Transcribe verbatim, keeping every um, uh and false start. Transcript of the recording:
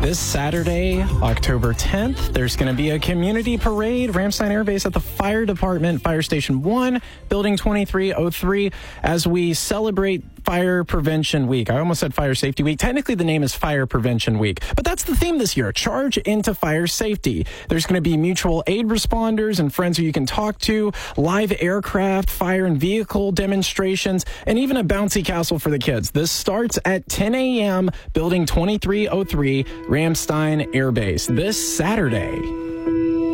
This Saturday, October tenth, there's going to be a community parade, Ramstein Air Base at the Fire Department, Fire Station one, Building twenty-three oh three, as we celebrate Fire Prevention Week. I almost said Fire Safety Week. Technically, the name is Fire Prevention Week, but that's the theme this year. Charge into fire safety. There's going to be mutual aid responders and friends who you can talk to, live aircraft, fire and vehicle demonstrations, and even a bouncy castle for the kids. This starts at ten a.m., Building twenty-three oh three, Ramstein Air Base, this Saturday.